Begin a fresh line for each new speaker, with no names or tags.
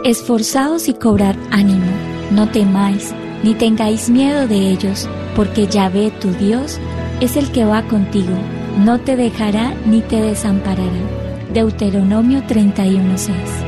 Esforzaos y cobrad ánimo, no temáis, ni tengáis miedo de ellos, porque Yahvé tu Dios es el que va contigo, no te dejará ni te desamparará. Deuteronomio 31:6.